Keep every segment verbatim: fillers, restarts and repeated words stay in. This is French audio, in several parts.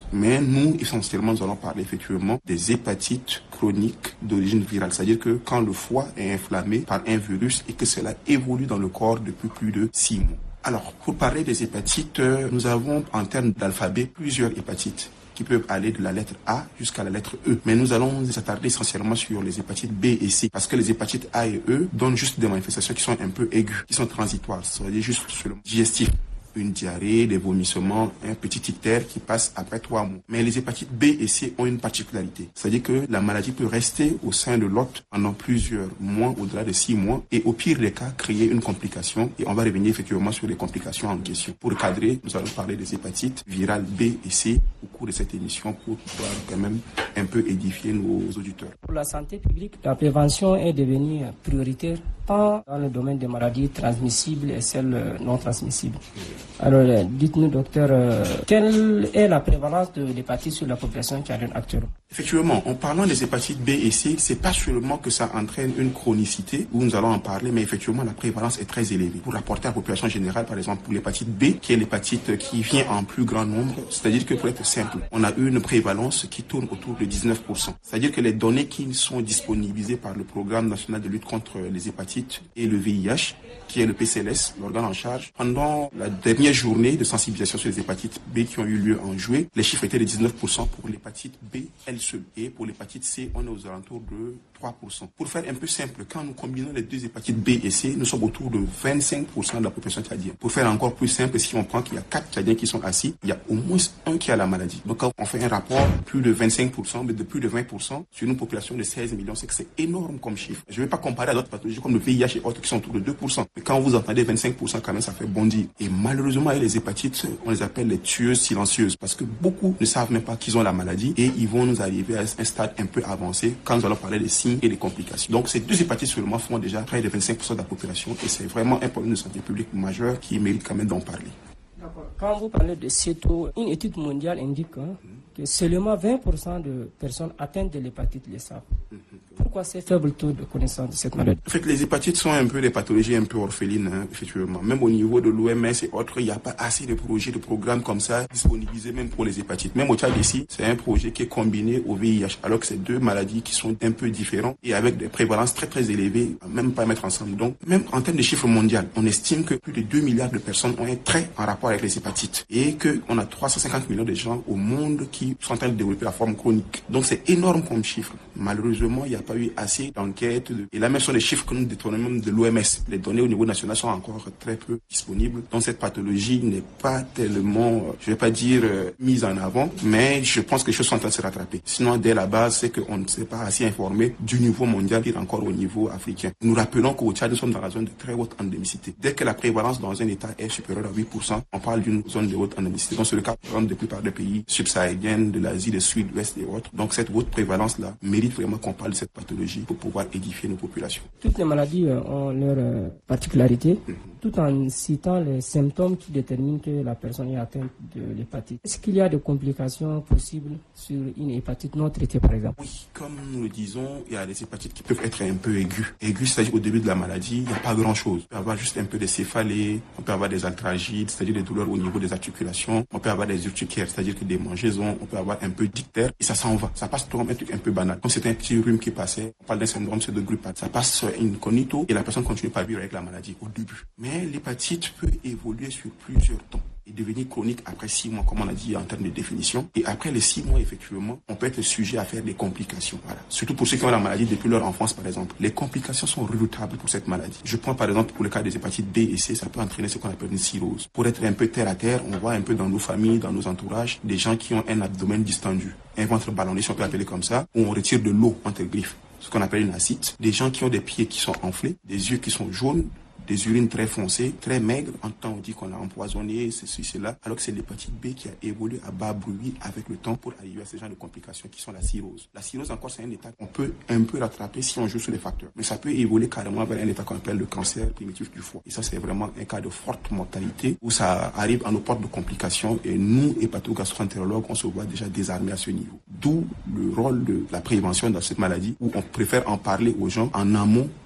Mais nous, essentiellement, nous allons parler effectivement des hépatites chroniques d'origine virale. C'est-à-dire que quand le foie est inflammé par un virus et que cela évolue dans le corps depuis plus de six mois. Alors, pour parler des hépatites, nous avons en termes d'alphabet plusieurs hépatites qui peuvent aller de la lettre A jusqu'à la lettre E. Mais nous allons nous attarder essentiellement sur les hépatites B et C, parce que les hépatites A et E donnent juste des manifestations qui sont un peu aiguës, qui sont transitoires, c'est-à-dire juste sur le digestif. Une diarrhée, des vomissements, un petit ictère qui passe après trois mois. Mais les hépatites B et C ont une particularité. C'est-à-dire que la maladie peut rester au sein de l'hôte pendant plusieurs mois, au-delà de six mois, et au pire des cas, créer une complication. Et on va revenir effectivement sur les complications en question. Pour cadrer, nous allons parler des hépatites virales B et C au cours de cette émission pour pouvoir quand même un peu édifier nos auditeurs. Pour la santé publique, la prévention est devenue prioritaire tant dans le domaine des maladies transmissibles et celles non transmissibles. Alors, dites-nous, docteur, euh, quelle est la prévalence de l'hépatite sur la population tchadienne actuellement? Effectivement, en parlant des hépatites B et C, c'est pas seulement que ça entraîne une chronicité, où nous allons en parler, mais effectivement, la prévalence est très élevée. Pour rapporter à la population générale, par exemple, pour l'hépatite B, qui est l'hépatite qui vient en plus grand nombre, c'est-à-dire que pour être simple, on a eu une prévalence qui tourne autour de dix-neuf pour cent. C'est-à-dire que les données qui sont disponibilisées par le Programme national de lutte contre les hépatites et le V I H, qui est le P C L S, l'organe en charge, pendant la dernière journée de sensibilisation sur les hépatites B qui ont eu lieu en juillet, les chiffres étaient de dix-neuf pour cent pour l'hépatite B, elle seule. Et pour l'hépatite C, on est aux alentours de trois pour cent. Pour faire un peu simple, quand nous combinons les deux hépatites B et C, nous sommes autour de vingt-cinq pour cent de la population tchadienne. Pour faire encore plus simple, si on prend qu'il y a quatre Tchadiens qui sont assis, il y a au moins un qui a la maladie. Donc quand on fait un rapport, plus de vingt-cinq pour cent, mais de plus de vingt pour cent sur une population de seize millions, c'est que c'est énorme comme chiffre. Je ne vais pas comparer à d'autres pathologies comme le V I H et autres qui sont autour de deux pour cent. Mais quand vous entendez vingt-cinq pour cent, quand même, ça fait bondir. Et malheureusement, les hépatites, on les appelle les tueuses silencieuses parce que beaucoup ne savent même pas qu'ils ont la maladie et ils vont nous arriver à un stade un peu avancé quand nous allons parler des signes et des complications. Donc, ces deux hépatites seulement font déjà près de vingt-cinq pour cent de la population et c'est vraiment un problème de santé publique majeur qui mérite quand même d'en parler. D'accord. Quand vous parlez de ces taux, une étude mondiale indique hein, que seulement vingt pour cent de personnes atteintes de l'hépatite le savent. Pourquoi ces faibles taux de connaissance de cette maladie? En fait, les hépatites sont un peu des pathologies un peu orphelines, hein, effectivement. Même au niveau de l'O M S et autres, il n'y a pas assez de projets, de programmes comme ça disponibilisés même pour les hépatites. Même au Tchad ici, c'est un projet qui est combiné au V I H, alors que c'est deux maladies qui sont un peu différentes et avec des prévalences très très élevées, même pas à mettre ensemble. Donc, même en termes de chiffres mondiaux, on estime que plus de deux milliards de personnes ont un trait en rapport avec les hépatites et qu'on a trois cent cinquante millions de gens au monde qui sont en train de développer la forme chronique. Donc, c'est énorme comme chiffre. Malheureusement, il n'y a pas eu assez d'enquêtes. De... Et là, même sur les chiffres que nous détournons même de l'O M S, les données au niveau national sont encore très peu disponibles. Donc, cette pathologie n'est pas tellement, je ne vais pas dire euh, mise en avant, mais je pense que les choses sont en train de se rattraper. Sinon, dès la base, c'est qu'on ne s'est pas assez informé du niveau mondial et encore au niveau africain. Nous rappelons qu'au Tchad, nous sommes dans la zone de très haute endémicité. Dès que la prévalence dans un État est supérieure à huit pour cent, on parle d'une zone de haute endémicité. Donc, c'est le cas de la plupart des pays subsahariens, de l'Asie, du Sud, l'Ouest et autres. Donc, cette haute prévalence-là mérite vraiment qu'on parle de cette pathologie pour pouvoir édifier nos populations. Toutes les maladies euh, ont leurs euh, particularités, mm-hmm. tout en citant les symptômes qui déterminent que la personne est atteinte de l'hépatite. Est-ce qu'il y a des complications possibles sur une hépatite non traitée, par exemple? Oui, comme nous le disons, il y a des hépatites qui peuvent être un peu aiguës. Aiguës, c'est-à-dire au début de la maladie, il n'y a pas grand-chose. On peut avoir juste un peu de céphalée, on peut avoir des altragides, c'est-à-dire des douleurs au niveau des articulations, on peut avoir des urticaires, c'est-à-dire que des mangeaisons, on peut avoir un peu d'ictère et ça s'en va. Ça passe comme un truc un peu banal. Comme c'est un petit rhume qui passait, on parle d'un syndrome pseudo-grippal. Ça passe incognito et la personne continue par vivre avec la maladie au début. Mais l'hépatite peut évoluer sur plusieurs temps et devenir chronique après six mois, comme on a dit en termes de définition. Et après les six mois, effectivement, on peut être sujet à faire des complications. Voilà. Surtout pour ceux qui ont la maladie depuis leur enfance, par exemple. Les complications sont redoutables pour cette maladie. Je prends par exemple pour le cas des hépatites B et C, ça peut entraîner ce qu'on appelle une cirrhose. Pour être un peu terre à terre, on voit un peu dans nos familles, dans nos entourages, des gens qui ont un abdomen distendu, un ventre ballonné, si on peut l'appeler comme ça, où on retire de l'eau entre les griffes, ce qu'on appelle une ascite, des gens qui ont des pieds qui sont enflés, des yeux qui sont jaunes, des urines très foncées, très maigres. En temps, on dit qu'on a empoisonné, ceci, cela, alors que c'est l'hépatite B qui a évolué à bas bruit avec le temps pour arriver à ce genre de complications qui sont la cirrhose. La cirrhose, encore, c'est un état qu'on peut un peu rattraper si on joue sur les facteurs. Mais ça peut évoluer carrément vers un état qu'on appelle le cancer primitif du foie. Et ça, c'est vraiment un cas de forte mortalité où ça arrive à nos portes de complications. Et nous, hépatogastroentérologues, on se voit déjà désarmés à ce niveau. D'où le rôle de la prévention dans cette maladie où on préfère en parler aux gens en amont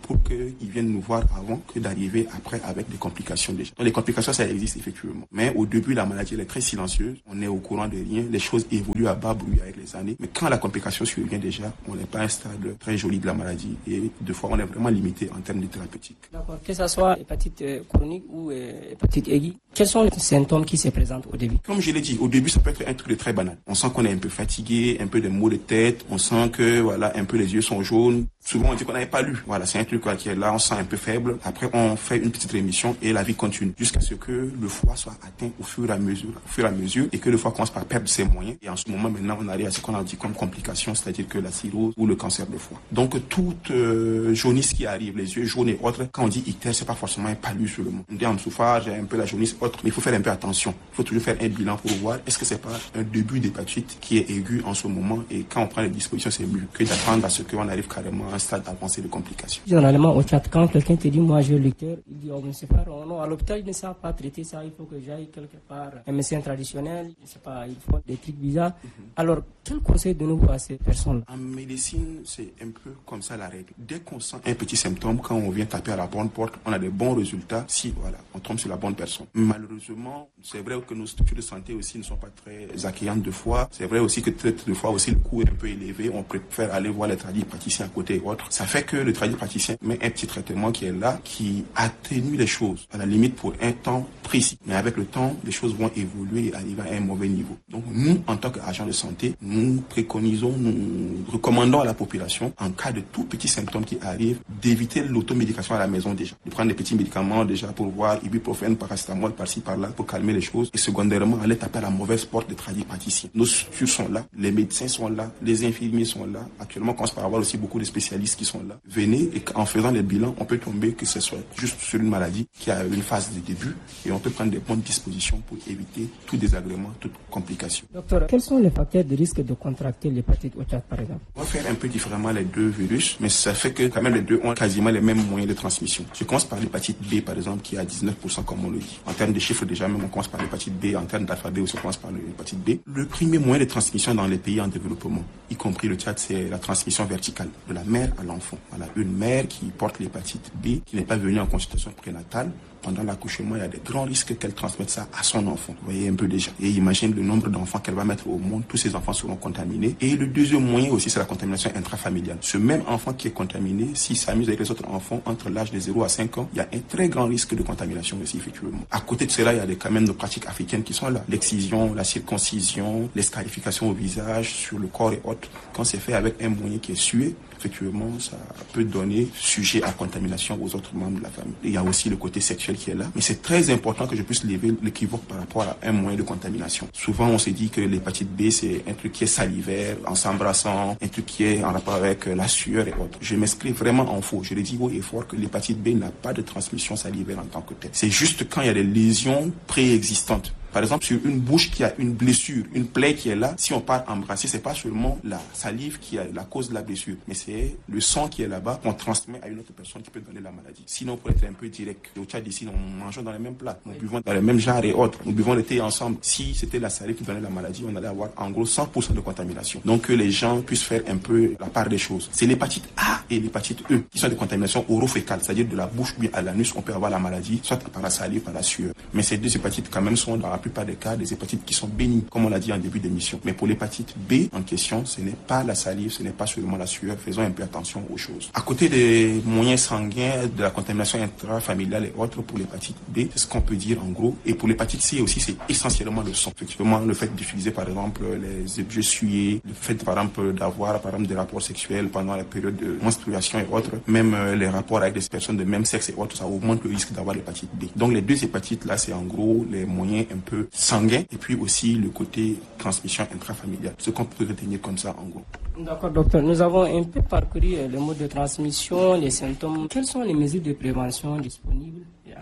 pour qu'ils viennent nous voir avant que d'arriver après avec des complications déjà. Donc les complications, ça existe effectivement. Mais au début, la maladie elle est très silencieuse. On est au courant de rien. Les choses évoluent à bas bruit avec les années. Mais quand la complication survient déjà, on n'est pas à un stade très joli de la maladie. Et deux fois, on est vraiment limité en termes de thérapeutique. D'accord. Que ce soit hépatite euh, chronique ou euh, hépatite aiguë, quels sont les symptômes qui se présentent au début? Comme je l'ai dit, au début, ça peut être un truc de très banal. On sent qu'on est un peu fatigué, un peu de maux de tête. On sent que, voilà, un peu les yeux sont jaunes. Souvent, on dit qu'on n'avait pas lu. Voilà, c'est un truc quoi, qui est là, on sent un peu faible. Après, on fait une petite rémission et la vie continue jusqu'à ce que le foie soit atteint au fur et à mesure, au fur et à mesure, et que le foie commence par perdre ses moyens. Et en ce moment, maintenant, on arrive à ce qu'on a dit comme complication, c'est-à-dire que la cirrhose ou le cancer de foie. Donc, toute euh, jaunisse qui arrive, les yeux jaunes et autres, quand on dit ictère, c'est pas forcément un palud sur le mot. On dit en souffrage, j'ai un peu la jaunisse autre, mais il faut faire un peu attention. Il faut toujours faire un bilan pour voir est-ce que c'est pas un début d'hépatite qui est aigu en ce moment, et quand on prend les dispositions, c'est mieux que d'attendre à ce qu'on arrive carrément à un stade avancé de complications. Généralement, au Tchad, quand quelqu'un te dit, moi, j'ai l'ictère, il dit, oh, mais c'est pas, non, à l'hôpital, ils ne savent pas traiter ça, il faut que j'aille quelque part, un médecin traditionnel, je sais pas, il faut des trucs bizarres. Mm-hmm. Alors, quel conseil donnez-vous à ces personnes? En médecine, c'est un peu comme ça la règle. Dès qu'on sent un petit symptôme, quand on vient taper à la bonne porte, on a des bons résultats si, voilà, on tombe sur la bonne personne. Malheureusement, c'est vrai que nos structures de santé aussi ne sont pas très accueillantes de fois. C'est vrai aussi que peut-être de fois aussi le coût est un peu élevé. On préfère aller voir les tradipraticiens à côté et autres. Ça fait que le tradipraticien met un petit traitement qui est là, qui atténue les choses, à la limite pour un temps précis. Mais avec le temps, les choses vont évoluer et arriver à un mauvais niveau. Donc nous, en tant qu'agents de santé, nous préconisons, nous recommandons à la population, en cas de tout petit symptôme qui arrive, d'éviter l'automédication à la maison déjà. De prendre des petits médicaments déjà pour voir ibuprofène, paracétamol par-ci par-là pour calmer les choses. Et secondairement, aller taper à la mauvaise porte des tradipraticiens. Nos structures sont là, les médecins sont là, les infirmiers sont là. Actuellement, on commence par avoir aussi beaucoup de spécialistes qui sont là. Venez et en faisant les bilans, on peut tomber que ce soit juste sur une maladie qui a une phase de début et on peut prendre des bonnes dispositions pour éviter tout désagrément, toute complication. Docteur, quels sont les facteurs de risque de contracter l'hépatite au Tchad par exemple? On va faire un peu différemment les deux virus, mais ça fait que quand même les deux ont quasiment les mêmes moyens de transmission. Je commence par l'hépatite B par exemple qui est à dix-neuf pour cent comme on le dit. En termes de chiffres déjà même on commence par l'hépatite B, en termes d'alphabet aussi on commence par l'hépatite B. Le premier moyen de transmission dans les pays en développement, y compris le Tchad, c'est la transmission verticale de la mère à l'enfant. Voilà, une mère qui porte l'hépatite B, qui n'est pas venue en consultation prénatale, pendant l'accouchement, il y a des grands risques qu'elle transmette ça à son enfant. Vous voyez un peu déjà. Et imagine le nombre d'enfants qu'elle va mettre au monde. Tous ces enfants seront contaminés. Et le deuxième moyen aussi, c'est la contamination intrafamiliale. Ce même enfant qui est contaminé, s'il s'amuse avec les autres enfants entre l'âge de zéro à cinq ans, il y a un très grand risque de contamination aussi, effectivement. À côté de cela, il y a des, quand même nos pratiques africaines qui sont là. L'excision, la circoncision, les scarifications au visage, sur le corps et autres. Quand c'est fait avec un moyen qui est sué, effectivement, ça peut donner sujet à contamination aux autres membres de la famille. Et il y a aussi le côté sexuel qui est là. Mais c'est très important que je puisse lever l'équivoque par rapport à un moyen de contamination. Souvent, on se dit que l'hépatite B, c'est un truc qui est salivaire, en s'embrassant, un truc qui est en rapport avec la sueur et autres. Je m'inscris vraiment en faux. Je le dis haut et fort que l'hépatite B n'a pas de transmission salivaire en tant que telle. C'est juste quand il y a des lésions préexistantes. Par exemple, sur une bouche qui a une blessure, une plaie qui est là, si on part embrasser, c'est pas seulement la salive qui est la cause de la blessure, mais c'est le sang qui est là-bas qu'on transmet à une autre personne qui peut donner la maladie. Sinon, pour être un peu direct, au Tchad ici, nous mangeons dans les mêmes plats, nous buvons dans les mêmes jarres et autres, nous buvons le thé ensemble. Si c'était la salive qui donnait la maladie, on allait avoir en gros cent pour cent de contamination. Donc que les gens puissent faire un peu la part des choses. C'est l'hépatite A et l'hépatite E qui sont des contaminations orophécales, c'est-à-dire de la bouche bien à l'anus, on peut avoir la maladie, soit par la salive, par la sueur. Mais ces deux hépatites quand même sont dans la plupart des cas des hépatites qui sont bénignes, comme on l'a dit en début d'émission. Mais pour l'hépatite B en question, ce n'est pas la salive, ce n'est pas seulement la sueur. Faisons un peu attention aux choses. À côté des moyens sanguins, de la contamination intrafamiliale et autres pour l'hépatite B, c'est ce qu'on peut dire en gros. Et pour l'hépatite C aussi, c'est essentiellement le sang. Effectivement, le fait d'utiliser par exemple les objets souillés, le fait par exemple d'avoir par exemple des rapports sexuels pendant la période de menstruation et autres, même les rapports avec des personnes de même sexe et autres, ça augmente le risque d'avoir l'hépatite B. Donc les deux hépatites là, c'est en gros les moyens un peu sanguins et puis aussi le côté transmission intrafamiliale. Ce qu'on peut retenir comme ça en gros. D'accord, docteur. Nous avons un peu parcouru le mode de transmission, les symptômes. Quelles sont les mesures de prévention disponibles et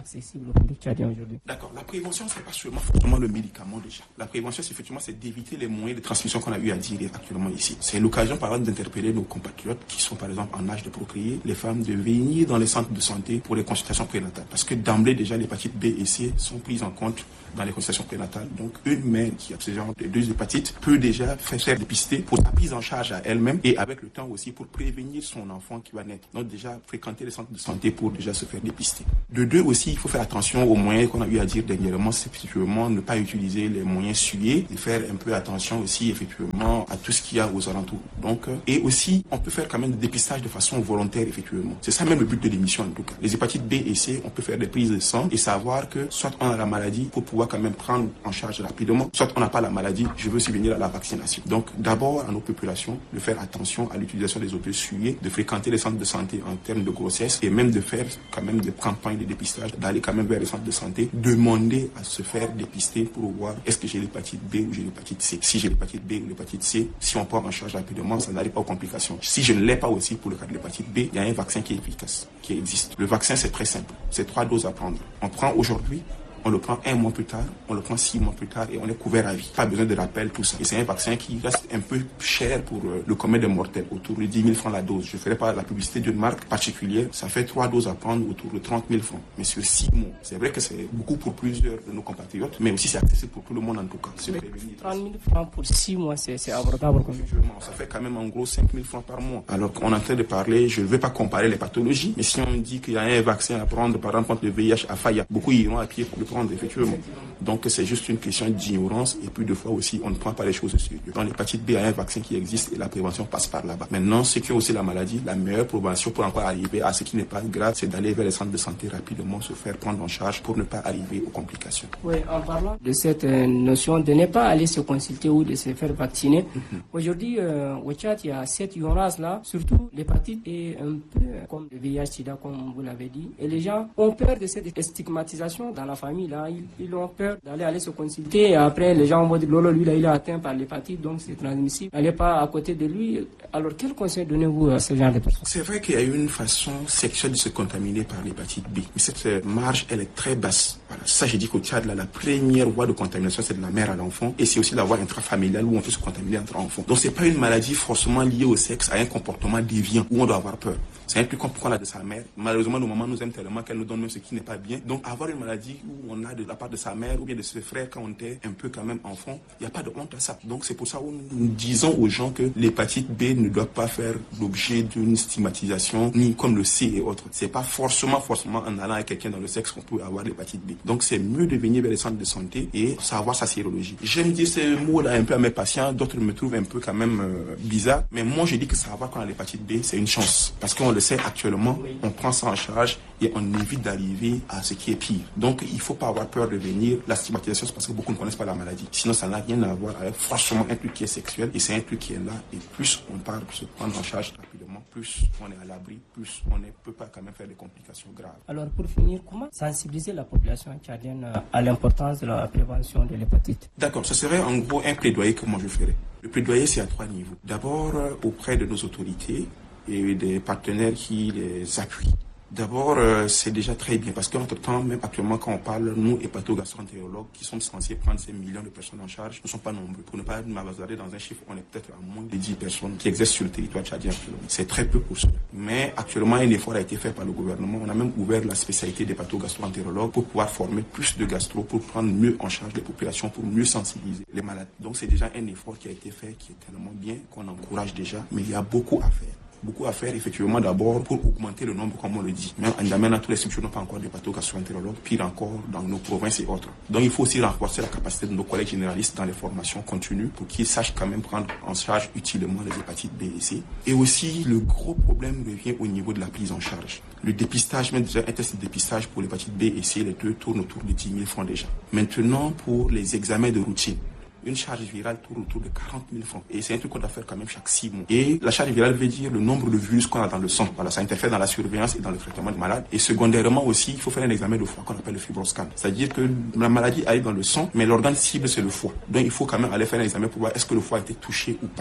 accessible au public tchadien aujourd'hui? D'accord. La prévention, c'est pas seulement forcément le médicament déjà. La prévention, c'est effectivement, c'est d'éviter les moyens de transmission qu'on a eu à dire actuellement ici. C'est l'occasion, par exemple, d'interpeller nos compatriotes qui sont, par exemple, en âge de procréer, les femmes, de venir dans les centres de santé pour les consultations prénatales. Parce que d'emblée, déjà, l'hépatite B et C sont prises en compte dans les consultations prénatales. Donc, une mère qui a ce genre de deux hépatites peut déjà faire dépister pour sa prise en charge à elle-même et avec le temps aussi pour prévenir son enfant qui va naître. Donc, déjà, fréquenter les centres de santé pour déjà se faire dépister. De deux aussi, il faut faire attention aux moyens qu'on a eu à dire dernièrement, c'est effectivement ne pas utiliser les moyens souillés et faire un peu attention aussi, effectivement, à tout ce qu'il y a aux alentours. Donc, et aussi, on peut faire quand même des dépistages de façon volontaire, effectivement. C'est ça même le but de l'émission, en tout cas. Les hépatites B et C, on peut faire des prises de sang et savoir que soit on a la maladie pour pouvoir quand même prendre en charge rapidement, soit on n'a pas la maladie, je veux subvenir à la vaccination. Donc, d'abord, à nos populations, de faire attention à l'utilisation des objets souillés, de fréquenter les centres de santé en termes de grossesse et même de faire quand même des campagnes de dépistage, d'aller quand même vers les centres de santé, demander à se faire dépister pour voir est-ce que j'ai l'hépatite B ou j'ai l'hépatite C. Si j'ai l'hépatite B ou l'hépatite C, si on prend en charge rapidement, ça n'arrive pas aux complications. Si je ne l'ai pas aussi pour le cas de l'hépatite B, il y a un vaccin qui est efficace, qui existe. Le vaccin, c'est très simple. C'est trois doses à prendre. On prend aujourd'hui, on le prend un mois plus tard, on le prend six mois plus tard et on est couvert à vie. Pas besoin de rappel, tout ça. Et c'est un vaccin qui reste un peu cher pour euh, le commun des mortels, autour de dix mille francs la dose. Je ne ferai pas la publicité d'une marque particulière. Ça fait trois doses à prendre autour de trente mille francs. Mais sur six mois, c'est vrai que c'est beaucoup pour plusieurs de nos compatriotes, mais aussi c'est accessible pour tout le monde en tout cas. trente mille francs pour six mois, c'est, c'est abordable. Ça fait quand même en gros cinq mille francs par mois. Alors qu'on est en train de parler, je ne vais pas comparer les pathologies, mais si on dit qu'il y a un vaccin à prendre, par exemple contre le V I H à Faya, beaucoup iront à pied pour le prendre, effectivement. Donc c'est juste une question d'ignorance et puis de fois aussi on ne prend pas les choses au sérieux. Dans l'hépatite B, il y a un vaccin qui existe et la prévention passe par là-bas. Maintenant, ceux qui ont aussi la maladie, la meilleure prévention pour encore arriver à ce qui n'est pas grave, c'est d'aller vers les centres de santé rapidement, se faire prendre en charge pour ne pas arriver aux complications. Oui, en parlant de cette euh, notion de ne pas aller se consulter ou de se faire vacciner, mm-hmm. Aujourd'hui euh, au Tchad, il y a cette ignorance-là, surtout l'hépatite est un peu comme le V I H-Sida, comme vous l'avez dit, et les gens ont peur de cette stigmatisation dans la famille, là, ils, ils ont peur d'aller aller se consulter et après les gens vont dire Lolo, lui là il est atteint par l'hépatite donc c'est transmissible, n'allez pas à côté de lui. Alors quel conseil donnez-vous à ce genre de personnes? C'est vrai qu'il y a une façon sexuelle de se contaminer par l'hépatite B, mais cette marge elle est très basse. Voilà. Ça j'ai dit qu'au Tchad là, la première voie de contamination c'est de la mère à l'enfant et c'est aussi la voie intrafamiliale où on peut se contaminer entre enfants. Donc c'est pas une maladie forcément liée au sexe, à un comportement déviant où on doit avoir peur. C'est un peu comme qu'on a de sa mère. Malheureusement, nos mamans nous aiment tellement qu'elles nous donnent même ce qui n'est pas bien. Donc, avoir une maladie où on a de la part de sa mère ou bien de ses frères quand on était un peu quand même enfant, il n'y a pas de honte à ça. Donc, c'est pour ça que nous disons aux gens que l'hépatite B ne doit pas faire l'objet d'une stigmatisation, ni comme le C et autres. C'est pas forcément, forcément en allant avec quelqu'un dans le sexe qu'on peut avoir l'hépatite B. Donc, c'est mieux de venir vers les centres de santé et savoir sa sérologie. J'aime dire ces mots-là un peu à mes patients, d'autres me trouvent un peu quand même euh, bizarre. Mais moi, je dis que savoir qu'on a l'hépatite B, c'est une chance. Parce qu'on le sait actuellement, on prend ça en charge et on évite d'arriver à ce qui est pire. Donc, il ne faut pas avoir peur de venir. La stigmatisation, c'est parce que beaucoup ne connaissent pas la maladie. Sinon, ça n'a rien à voir avec franchement un truc qui est sexuel et c'est un truc qui est là. Et plus on parle pour se prendre en charge rapidement, plus on est à l'abri, plus on ne peut pas quand même faire des complications graves. Alors, pour finir, comment sensibiliser la population tchadienne à l'importance de la prévention de l'hépatite? D'accord, ce serait en gros un plaidoyer que moi je ferais. Le plaidoyer, c'est à trois niveaux. D'abord, auprès de nos autorités et des partenaires qui les appuient. D'abord, euh, c'est déjà très bien parce qu'entre-temps, même actuellement, quand on parle, nous, hépatogastroentérologues, qui sommes censés prendre ces millions de personnes en charge, ne sont pas nombreux. Pour ne pas m'abasader dans un chiffre, on est peut-être à moins de dix personnes qui exercent sur le territoire tchadien actuellement. C'est très peu pour cela. Mais actuellement, un effort a été fait par le gouvernement. On a même ouvert la spécialité d'hépatogastroentérologue pour pouvoir former plus de gastro, pour prendre mieux en charge les populations, pour mieux sensibiliser les malades. Donc, c'est déjà un effort qui a été fait, qui est tellement bien, qu'on encourage déjà. Mais il y a beaucoup à faire. Beaucoup à faire, effectivement, d'abord pour augmenter le nombre, comme on le dit. Même en amenant tous les structures n'ont pas encore d'hépatogastroentérologues, pire encore dans nos provinces et autres. Donc il faut aussi renforcer la capacité de nos collègues généralistes dans les formations continues pour qu'ils sachent quand même prendre en charge utilement les hépatites B et C. Et aussi, le gros problème revient au niveau de la prise en charge. Le dépistage, même déjà un test de dépistage pour l'hépatite B et C, les deux tournent autour de dix mille francs déjà. Maintenant, pour les examens de routine, une charge virale tourne autour de quarante mille francs. Et c'est un truc qu'on doit faire quand même chaque six mois. Et la charge virale veut dire le nombre de virus qu'on a dans le sang. Voilà, ça interfère dans la surveillance et dans le traitement du malade. Et secondairement aussi, il faut faire un examen de foie qu'on appelle le fibroscan. C'est-à-dire que la maladie arrive dans le sang, mais l'organe cible, c'est le foie. Donc il faut quand même aller faire un examen pour voir est-ce que le foie a été touché ou pas.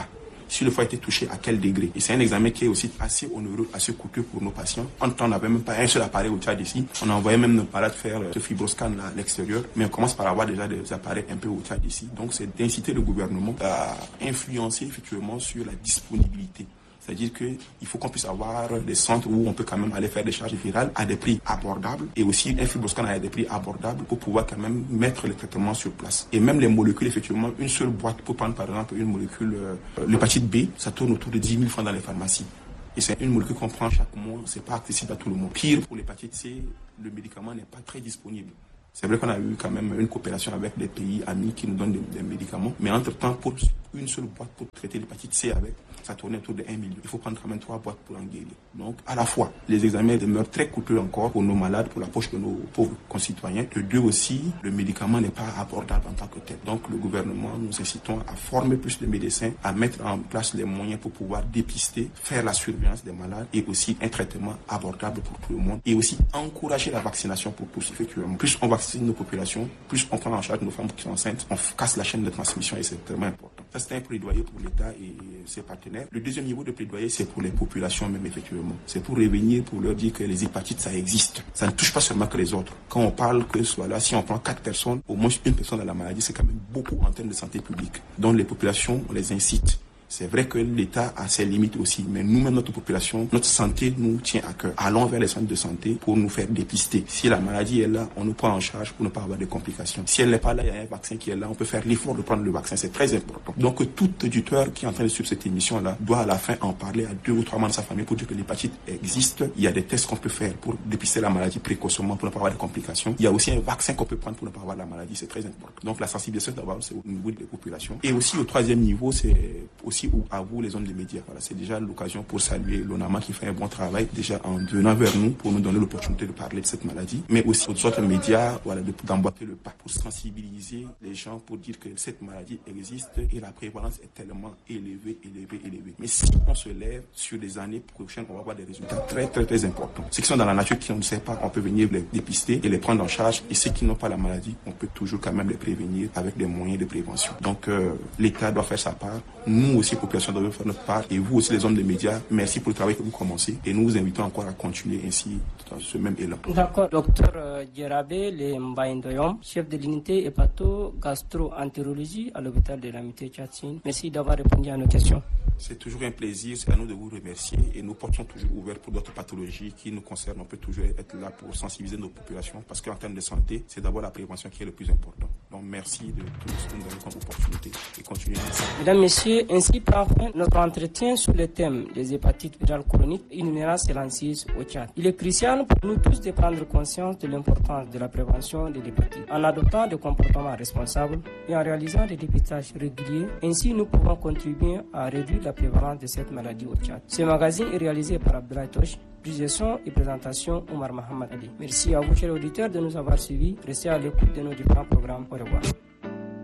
si le foie a été touché, à quel degré. Et c'est un examen qui est aussi assez onéreux, assez coûteux pour nos patients. En temps, on n'avait même pas un seul appareil au Tchad ici. On envoyait même nos malades faire ce fibroscan à l'extérieur. Mais on commence par avoir déjà des appareils un peu au Tchad ici. Donc, c'est d'inciter le gouvernement à influencer effectivement sur la disponibilité. C'est-à-dire qu'il faut qu'on puisse avoir des centres où on peut quand même aller faire des charges virales à des prix abordables et aussi un fibroscan à des prix abordables pour pouvoir quand même mettre les traitements sur place. Et même les molécules, effectivement, une seule boîte pour prendre par exemple une molécule, euh, l'hépatite B, ça tourne autour de dix mille francs dans les pharmacies. Et c'est une molécule qu'on prend chaque mois, c'est pas accessible à tout le monde. Pire, pour l'hépatite C, le médicament n'est pas très disponible. C'est vrai qu'on a eu quand même une coopération avec des pays amis qui nous donnent des, des médicaments, mais entre-temps, pour une seule boîte pour traiter l'hépatite C avec, ça tournait autour de un million. Il faut prendre quand même trois boîtes pour en guérir. Donc, à la fois, les examens demeurent très coûteux encore pour nos malades, pour la poche de nos pauvres concitoyens. De deux aussi, le médicament n'est pas abordable en tant que tel. Donc, le gouvernement, nous incitons à former plus de médecins, à mettre en place les moyens pour pouvoir dépister, faire la surveillance des malades et aussi un traitement abordable pour tout le monde. Et aussi encourager la vaccination pour tous, effectivement. Plus on vaccine nos populations, plus on prend en charge nos femmes qui sont enceintes, on casse la chaîne de transmission et c'est tellement important. Ça, c'est un plaidoyer pour l'État et ses partenaires. Le deuxième niveau de plaidoyer, c'est pour les populations même, effectivement. C'est pour revenir, pour leur dire que les hépatites, ça existe. Ça ne touche pas seulement que les autres. Quand on parle que soit là, si on prend quatre personnes, au moins une personne a la maladie, c'est quand même beaucoup en termes de santé publique. Donc les populations, on les incite. C'est vrai que l'État a ses limites aussi, mais nous-mêmes, notre population, notre santé nous tient à cœur. Allons vers les centres de santé pour nous faire dépister. Si la maladie est là, on nous prend en charge pour ne pas avoir de complications. Si elle n'est pas là, il y a un vaccin qui est là, on peut faire l'effort de prendre le vaccin. C'est très important. Donc, tout auditeur qui est en train de suivre cette émission-là doit à la fin en parler à deux ou trois membres de sa famille pour dire que l'hépatite existe. Il y a des tests qu'on peut faire pour dépister la maladie précocement pour ne pas avoir de complications. Il y a aussi un vaccin qu'on peut prendre pour ne pas avoir la maladie. C'est très important. Donc, la sensibilisation d'abord, c'est au niveau des populations. Et aussi, au troisième niveau, c'est aussi ou à vous les hommes des médias. Voilà, c'est déjà l'occasion pour saluer l'ONAMA qui fait un bon travail déjà en venant vers nous pour nous donner l'opportunité de parler de cette maladie, mais aussi aux autres médias, voilà, d'emboîter le pas pour sensibiliser les gens pour dire que cette maladie existe et la prévalence est tellement élevée, élevée, élevée. Mais si on se lève sur les années prochaines, on va avoir des résultats très, très, très importants. Ceux qui sont dans la nature, qui on ne sait pas, on peut venir les dépister et les prendre en charge. Et ceux qui n'ont pas la maladie, on peut toujours quand même les prévenir avec des moyens de prévention. Donc, euh, l'État doit faire sa part. Nous aussi, population, devons faire notre part. Et vous aussi, les hommes des médias, merci pour le travail que vous commencez. Et nous vous invitons encore à continuer ainsi dans ce même élan. D'accord. Docteur Djerabé Mbayendoyom, chef de l'unité hépato-gastro-entérologie à l'hôpital de l'Amitié Tchatine. Merci d'avoir répondu à nos questions. C'est toujours un plaisir, c'est à nous de vous remercier et nous portons toujours ouverts pour d'autres pathologies qui nous concernent. On peut toujours être là pour sensibiliser nos populations parce qu'en termes de santé, c'est d'abord la prévention qui est le plus important. Donc merci de tout ce que nous avons comme opportunité et continuez ainsi. Mesdames, Messieurs, ainsi prend fin notre entretien sur le thème des hépatites virales chroniques ignorance silencieuse au Tchad. Il est crucial pour nous tous de prendre conscience de l'importance de la prévention de l'hépatite en adoptant des comportements responsables et en réalisant des dépistages réguliers. Ainsi, nous pouvons contribuer à réduire la prévalence de cette maladie au Tchad. Ce magazine est réalisé par Abdoulaye Tosh. Prise de son et présentation, Omar Mohamed Ali. Merci à vous, chers auditeurs, de nous avoir suivis. Restez à l'écoute de nos différents programmes. Au revoir.